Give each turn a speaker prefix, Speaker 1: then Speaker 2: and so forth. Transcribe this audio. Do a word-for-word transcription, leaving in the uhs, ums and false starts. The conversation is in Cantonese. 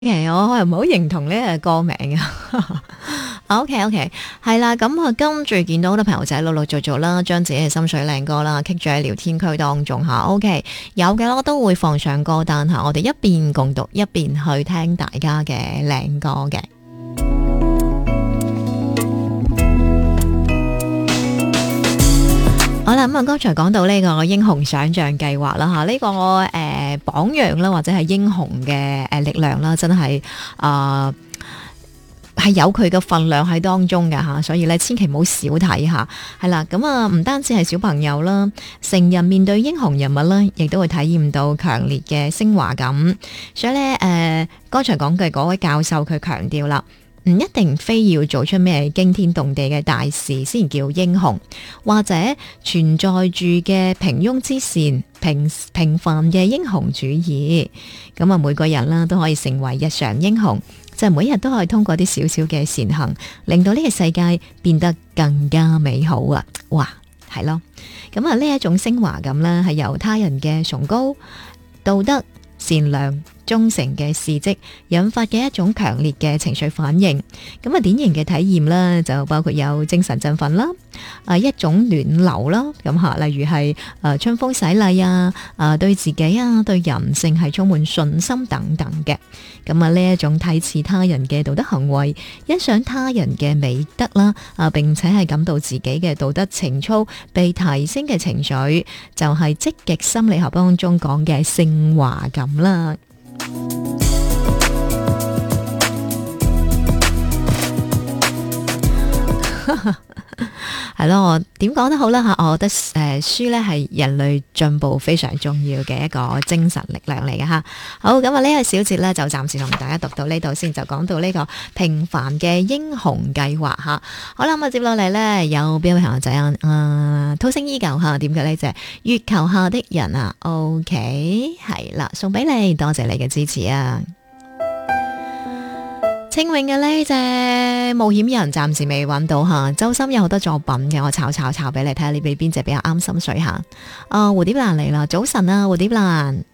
Speaker 1: 其實我係唔好認同呢個歌名啊。OK OK， 係啦，咁啊跟住見到好多朋友仔陸陸續續啦，將自己嘅心水靚歌啦，kick 咗喺聊天區當中吓。OK， 有嘅我都會放上歌單吓，我哋一邊共讀一邊去聽大家嘅靚歌嘅。好啦，咁啊，剛才講到呢個英雄想像計劃啦吓，呢、這個誒、呃、榜樣啦，或者係英雄嘅誒力量啦，真係啊係有佢嘅份量喺當中㗎吓，所以咧千祈唔好少睇下，係啦，咁啊唔單止係小朋友啦，成人面對英雄人物啦，亦都會體驗到強烈嘅昇華感。所以咧誒，剛才講嘅嗰位教授佢強調啦，唔一定非要做出咩驚天動地嘅大事先叫英雄，或者存在住嘅平庸之善、平平凡嘅英雄主義。咁啊，每個人啦都可以成為日常英雄，就係每日都可以通過啲少少嘅善行，令到呢個世界變得更加美好啊！哇，係咯，咁啊呢一種昇華感呢，係由他人嘅崇高、道德、善良、忠誠嘅事蹟引發嘅一種強烈嘅情緒反應。咁啊典型嘅體驗啦，就包括有精神振奮啦，啊一種暖流啦，咁吓，例如係誒春風洗禮啊，啊對自己啊對人性係充滿信心等等嘅。咁啊呢一種睇似他人嘅道德行為，欣賞他人嘅美德啦，啊並且係感到自己嘅道德情操被提升嘅情緒，就係積極心理學當中講嘅昇華感啦。係咯，我點講都好啦吓，我覺得誒、呃、書咧係人類進步非常重要嘅一個精神力量嚟嘅吓。好，咁啊呢個小節咧就暫時同大家讀到呢度先，就講到呢個平凡嘅英雄計劃吓。好啦，咁啊接落嚟咧有邊位朋友仔啊？誒，濤聲依舊吓，點嘅呢隻月球下的人啊 ？OK， 係啦，送俾你，多謝你嘅支持啊！青泳嘅呢隻冒險人暫時未揾到吓，周深有好多作品嘅，我抄抄抄俾你睇下，你俾邊隻比較啱心水下。啊，蝴蝶蘭嚟啦，早晨啊，蝴蝶蘭。